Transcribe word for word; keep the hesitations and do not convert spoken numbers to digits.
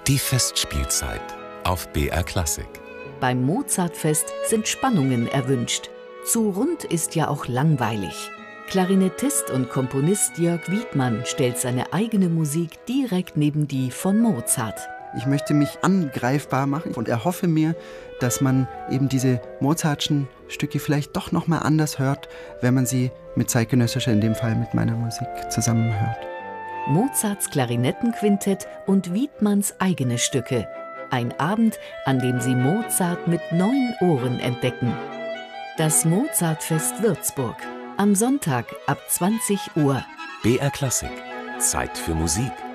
Die Festspielzeit auf B R Klassik. Beim Mozartfest sind Spannungen erwünscht. Zu rund ist ja auch langweilig. Klarinettist und Komponist Jörg Wiedmann stellt seine eigene Musik direkt neben die von Mozart. Ich möchte mich angreifbar machen und erhoffe mir, dass man eben diese Mozartschen Stücke vielleicht doch noch mal anders hört, wenn man sie mit zeitgenössischer, in dem Fall mit meiner Musik, zusammenhört. Mozarts Klarinettenquintett und Wiedmanns eigene Stücke. Ein Abend, an dem Sie Mozart mit neuen Ohren entdecken. Das Mozartfest Würzburg. Am Sonntag ab zwanzig Uhr. B R Klassik. Zeit für Musik.